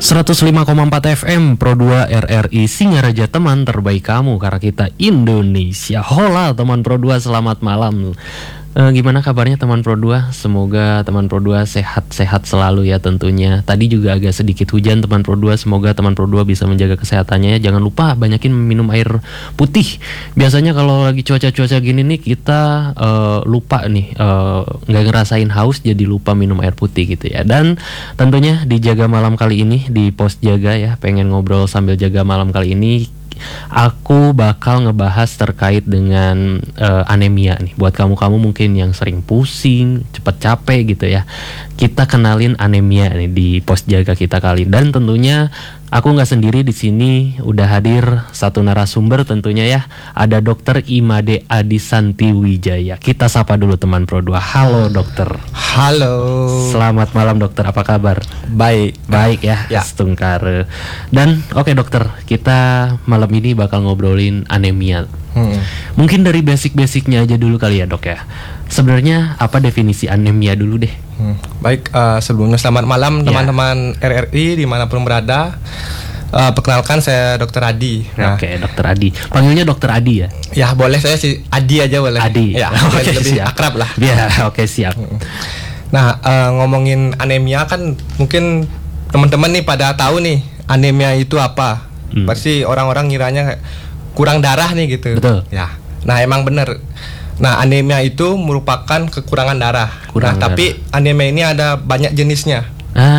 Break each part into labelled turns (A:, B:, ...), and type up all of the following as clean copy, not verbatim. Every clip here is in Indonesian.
A: 105,4 FM Pro 2 RRI Singaraja, teman terbaik kamu karena kita Indonesia. Hola teman Pro 2, selamat malam. Gimana kabarnya teman Pro 2? Semoga teman Pro 2 sehat-sehat selalu ya tentunya. Tadi juga agak sedikit hujan teman Pro 2. Semoga teman Pro 2 bisa menjaga kesehatannya ya. Jangan lupa banyakin minum air putih. Biasanya kalau lagi cuaca-cuaca gini nih kita lupa nih, nggak ngerasain haus, jadi lupa minum air putih gitu ya. Dan tentunya di Jaga Malam kali ini, di Pos Jaga ya, pengen ngobrol sambil jaga malam kali ini, aku bakal ngebahas terkait dengan anemia nih. Buat kamu-kamu mungkin yang sering pusing, cepet capek gitu ya, kita kenalin anemia nih di Pos Jaga kita kali. Dan tentunya aku nggak sendiri di sini, udah hadir satu narasumber tentunya ya. Ada Dokter Imade Adisanti Wijaya. Kita sapa dulu teman Pro 2. Halo dokter.
B: Halo.
A: Selamat malam dokter, apa kabar? Baik ya. Setungkar. Dan oke dokter, kita malam ini bakal ngobrolin anemia. Mungkin dari basic-basicnya aja dulu kali ya dok ya. Sebenarnya apa definisi anemia dulu deh?
B: Baik, sebelumnya selamat malam teman-teman RRI dimanapun berada. Perkenalkan saya Dokter Adi.
A: Oke, Dokter Adi. Panggilnya Dokter Adi ya?
B: Ya boleh, saya sih Adi aja boleh.
A: Adi.
B: Ya, lebih
A: siap.
B: akrab lah.
A: Ya, oke siap.
B: Nah, ngomongin anemia kan mungkin teman-teman nih pada tahu nih anemia itu apa. Pasti orang-orang ngiranya kurang darah nih gitu.
A: Betul.
B: Ya. Nah, emang bener. Nah, anemia itu merupakan kekurangan darah. Tapi anemia ini ada banyak jenisnya.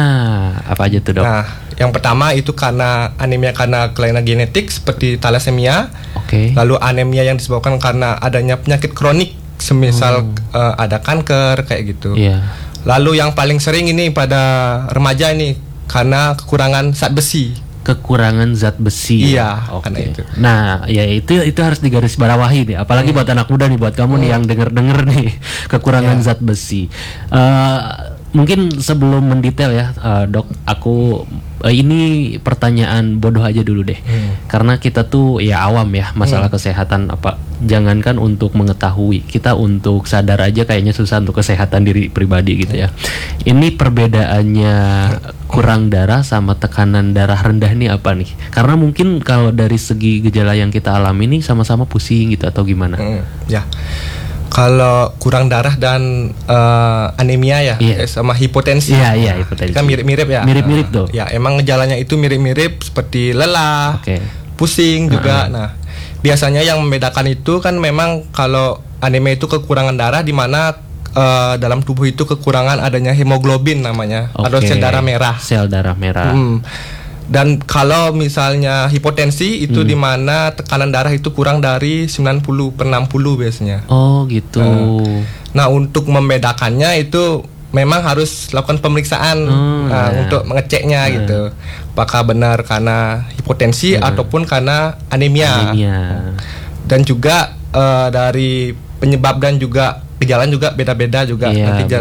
A: Apa aja tuh dok?
B: Nah, yang pertama itu karena anemia karena kelainan genetik seperti thalassemia.
A: Oke.
B: Lalu anemia yang disebabkan karena adanya penyakit kronik, semisal ada kanker kayak gitu.
A: Iya.
B: Lalu yang paling sering ini pada remaja ini karena kekurangan zat besi.
A: Kekurangan zat besi.
B: Iya,
A: karena
B: itu.
A: Nah, ya itu harus digarisbawahi nih. Apalagi buat anak muda nih, buat kamu nih yang denger nih, kekurangan zat besi. Mungkin sebelum mendetail ya, dok, aku ini pertanyaan bodoh aja dulu deh. Karena kita tuh ya awam ya masalah kesehatan, apa jangankan untuk mengetahui, kita untuk sadar aja kayaknya susah untuk kesehatan diri pribadi gitu ya. Ini perbedaannya kurang darah sama tekanan darah rendah nih apa nih? Karena mungkin kalau dari segi gejala yang kita alami ini sama-sama pusing gitu atau gimana?
B: Ya. Kalau kurang darah dan anemia ya, sama hipotensi.
A: Iya, hipotensi.
B: Kan mirip-mirip ya.
A: Mirip-mirip tuh.
B: Ya, emang gejalanya itu mirip-mirip seperti lelah, pusing juga. Nah, biasanya yang membedakan itu kan memang kalau anemia itu kekurangan darah, di mana dalam tubuh itu kekurangan adanya hemoglobin namanya, atau sel darah merah.
A: Sel darah merah.
B: Dan kalau misalnya hipotensi itu di mana tekanan darah itu kurang dari 90/60 biasanya.
A: Oh gitu.
B: Nah, untuk membedakannya itu memang harus lakukan pemeriksaan untuk mengeceknya gitu. Apakah benar karena hipotensi ataupun karena anemia. Dan juga dari penyebab dan juga gejala juga beda-beda juga. Nanti